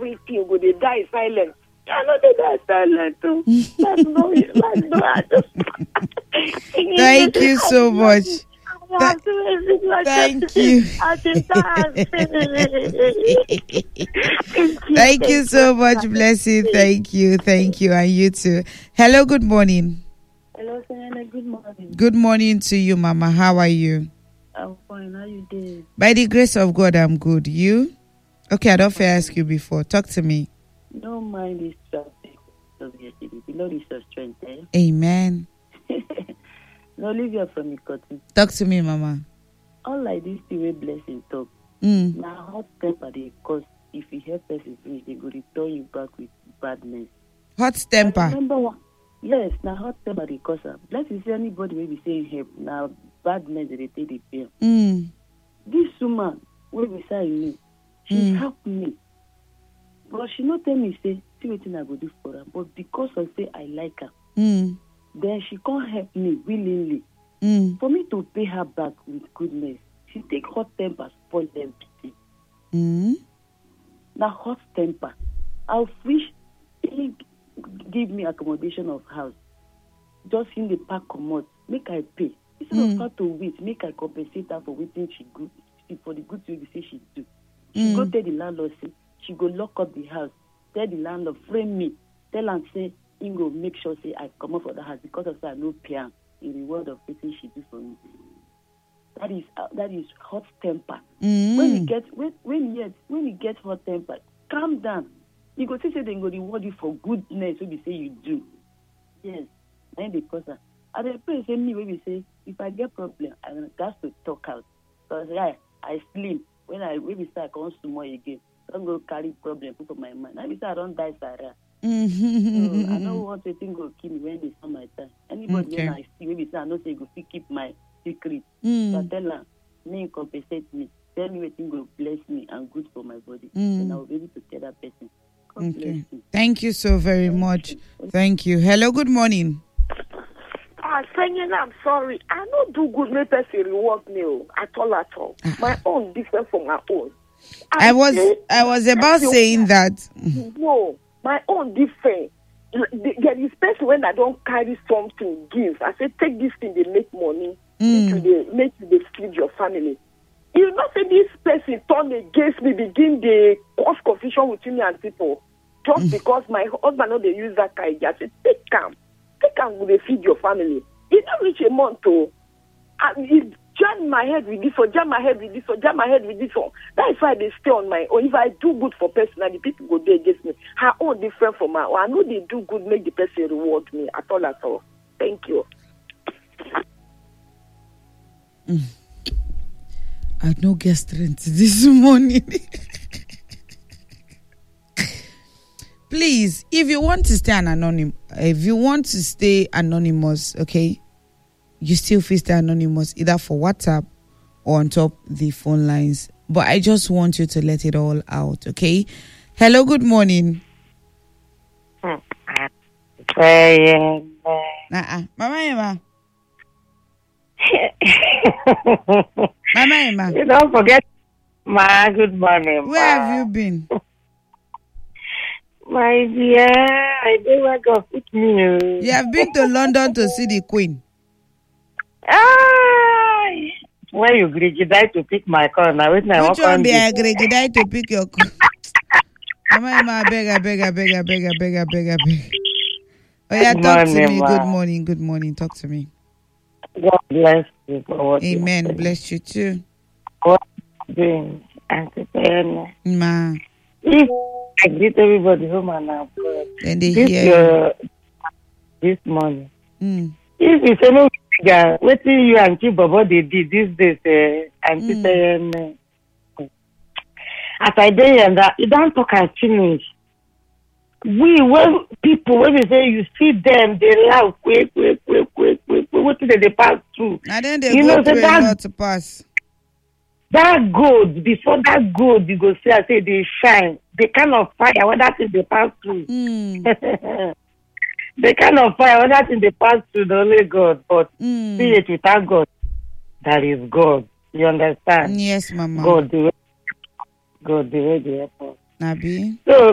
everything, go they die silent. I know they die silent too. That's no, I just. Thank you so much. Thank you. Thank you so much, Blessing. Thank you, and you too. Hello, good morning. Hello, Selena. Good morning. Good morning to you, Mama. How are you? I'm fine. How you doing? By the grace of God, I'm good. You? Okay, I don't fair ask you before. Talk to me. Don't mind this traffic of yesterday. The Lord is your strength, eh? Amen. No, Olivia from Ikotu. Talk to me, Mama. All like this the way Blessing talk. Now hot temper they cause if you help person finish, they go return you back with badness. Hot temper. Number one. Yes, now hot temper they cause her. Blessing see anybody will be saying help. Now badness they take the pain. This woman will be saying me. She helped me. But she not tell me say see what I go do for her. But because I say I like her, then she can't help me willingly. For me to pay her back with goodness, she take hot temper, spoil everything. Now hot temper, I wish he give me accommodation of house. Just in the park commode, make I pay. Instead of her to wait, make I compensate her for waiting she good for the good thing say she do. She go tell the landlord say she go lock up the house. Tell the landlord frame me. Tell am say he go make sure say I come up for the house because of that I no pay am in reward of everything she do for me. That is hot temper. When you get hot temper, calm down. You go say they go reward you for goodness. So they say you do. Yes, then the person. I dey pray say me when we say if I get problem, I got to talk out because I slim when we say I can't small again. Don't go carry problem put for my mind. Now we say I don't die Sarah. So I don't want to think go kill me when it's not my time. Anybody when I see maybe say I know say go keep my secret. So I tell her, me compensate me. Tell me what thing go bless me and good for my body. And I will be able to tell that person. God bless you. Thank you so very much. Thank you. Hello, good morning. Saying I'm sorry. I don't do good make person reward me at all. My own different from my own. I was about saying that. No, my own different. There is person when I don't carry something give. I say take this thing they make money. Make you feed your family. You know say this person turn against me, begin the cause confusion between me and people. Just because my husband know they use that kind. I say take calm will they feed your family. It don't reach a month though. And it jam my head with this one, jam my head with this one. That is why they stay on my own. If I do good for person and the people go there against me, her own different from my own. I know they do good, make the person reward me at all. Thank you. I had no guest strength this morning. Please, if you want to stay anonymous, okay, you still feel stay anonymous either for WhatsApp or on top the phone lines. But I just want you to let it all out, okay? Hello, good morning. Mama Emma. Mama Emma. You don't forget my good morning. Where have you been? My dear, I did work off with me. You have been to London to see the Queen. When you grigidite to pick my car, now which one be I grigidite to pick your car? Mama Emma, I beg. Oh yeah, talk to me. Good morning. Talk to me. God bless you for what Amen. Bless you too. God bless Auntie Diana. Ma. If I greet everybody home and I'm good. Then they hear this morning. Mm. If you say no, what you and Chibobo they did these days, Auntie Diana. As I did and that, you don't talk and finish. When we say you see them, they laugh, quick, what did they pass through? And then they go through a lot to pass. That gold, before that gold, you go see, I say they shine. The kind of fire, when that thing they pass through. The kind of fire, when that thing they pass through, the only God. But see it without God, that is God. You understand? Yes, Mama. God, the way they help us. Nabi. So,